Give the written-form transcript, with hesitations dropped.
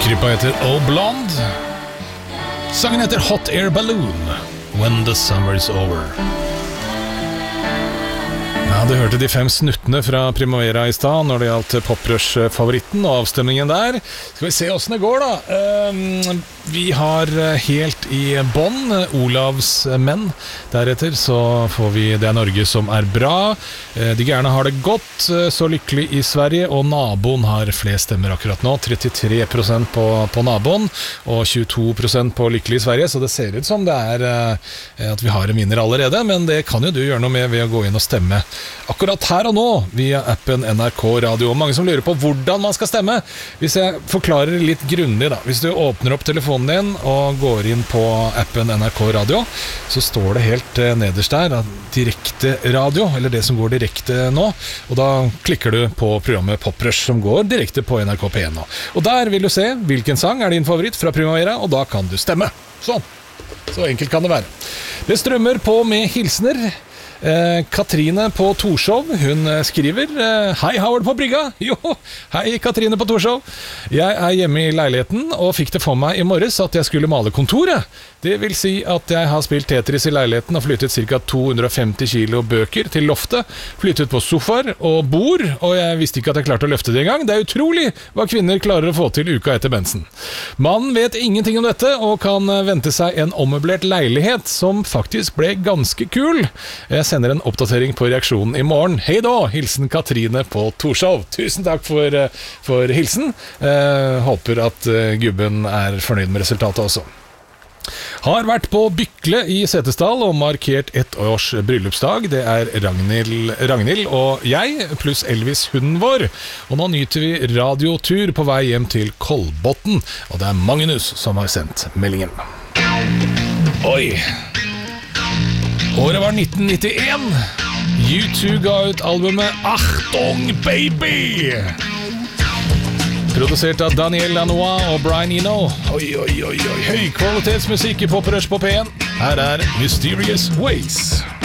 Gruppa heter Oh Blonde. Sangen heter Hot Air Balloon, When the Summer's Over. Ja, du hørte de 5 snuttene fra Primavera i stad når det gjaldt Poprush-favoritten og avstemningen der. Skal vi se hvordan det går da. Vi har helt i bånn Olavs menn. Deretter så får vi Det er Norge som er bra. De gærne har det godt, så lykkelig i Sverige, og naboen har flest stemmer akkurat nå. 33% på naboen og 22% på lykkelig i Sverige, så det ser ut som det er at vi har en vinner allerede, men det kan jo du gjøre noe med ved å gå inn og stemme akkurat her og nå via appen NRK Radio. Mange som lurer på hvordan man skal stemme. Hvis jeg forklarer litt grundig da. Hvis du åpner opp telefonen din og går inn på appen NRK Radio, så står det helt nederst der direkte radio, eller det som går direkte nå, og da klikker du på programmet Poprush som går direkte på NRK P1 nå. Og der vil du se hvilken sang er din favoritt fra Primavera, og da kan du stemme. Sånn. Så enkelt kan det være. Det strømmer på med hilsener. Katrine på Torshov, hun skriver: Hei Howard på brygga. Jo, hei Katrine på Torshov. Jeg er hjemme i leiligheten og fikk det for meg i morges at jeg skulle male kontoret. Det vil si at jeg har spilt Tetris i leiligheten og flyttet ca. 250 kilo bøker til loftet, flyttet på sofaer og bord, og jeg visste ikke at jeg klarte å løfte det en gang. Det er utrolig hva kvinner klarer å få til uka etter mensen. Mannen vet ingenting om dette og kan vente seg en ommøblert leilighet som faktisk ble ganske kul. Jeg sender en oppdatering på reaksjonen i morgen. Hei da, hilsen Katrine på Torshov. Tusen takk for hilsen. Håper at gubben er fornøyd med resultatet også. Har vært på Bykle i Setesdal og markert 1 års bryllupsdag. Det er Ragnhild og jeg, pluss Elvis hunden vår. Og nå nyter vi radiotur på vei hjem til Kolbotn. Og det er Magnus som har sendt meldingen. Oi! Året var 1991. U2 ga ut albumet Achtung Baby! Produsert av Daniel Lanois og Brian Eno. Oi, høy kvalitetsmusikk i Poprush på P1. Her er Mysterious Ways.